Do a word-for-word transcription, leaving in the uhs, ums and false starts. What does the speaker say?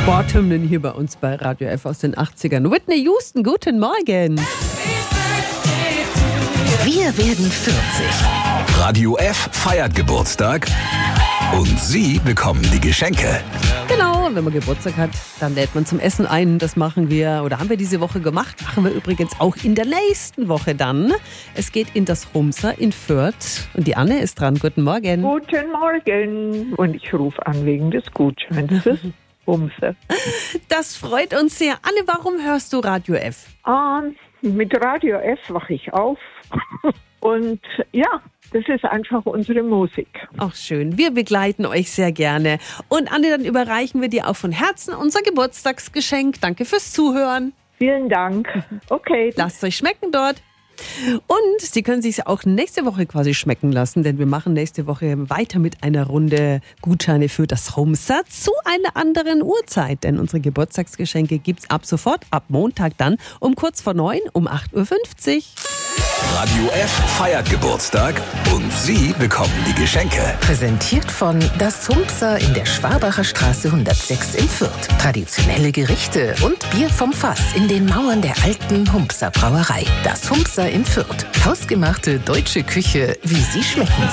Sporthymnen hier bei uns bei Radio F aus den achtzigern. Whitney Houston, guten Morgen. Wir werden vierzig. Radio F feiert Geburtstag und Sie bekommen die Geschenke. Genau, und wenn man Geburtstag hat, dann lädt man zum Essen ein. Das machen wir oder haben wir diese Woche gemacht. Machen wir übrigens auch in der nächsten Woche dann. Es geht in das Humsa in Fürth. Und die Anne ist dran. Guten Morgen. Guten Morgen. Und ich rufe an wegen des Gutscheins des Humsa. Das freut uns sehr. Anne, warum hörst du Radio F? Ah, mit Radio F wache ich auf. Und ja, das ist einfach unsere Musik. Ach schön, wir begleiten euch sehr gerne. Und Anne, dann überreichen wir dir auch von Herzen unser Geburtstagsgeschenk. Danke fürs Zuhören. Vielen Dank. Okay. Lasst euch schmecken dort. Und Sie können sich auch nächste Woche quasi schmecken lassen, denn wir machen nächste Woche weiter mit einer Runde Gutscheine für das Humsa zu einer anderen Uhrzeit. Denn unsere Geburtstagsgeschenke gibt's ab sofort, ab Montag dann um kurz vor neun, um acht Uhr fünfzig. Radio F feiert Geburtstag und Sie bekommen die Geschenke. Präsentiert von Das Humsa in der Schwabacher Straße hundertsechs in Fürth. Traditionelle Gerichte und Bier vom Fass in den Mauern der alten Humsa Brauerei. Das Humsa in Fürth. Hausgemachte deutsche Küche, wie sie schmecken